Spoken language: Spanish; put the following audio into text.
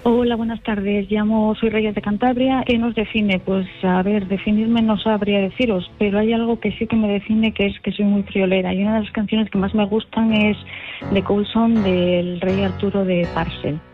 Hola, buenas tardes. Soy Reyes de Cantabria. ¿Qué nos define? Pues, a ver, definirme no sabría deciros, pero hay algo que sí que me define, que es que soy muy friolera. Y una de las canciones que más me gustan es The Coulson, del Rey Arturo de Parcel.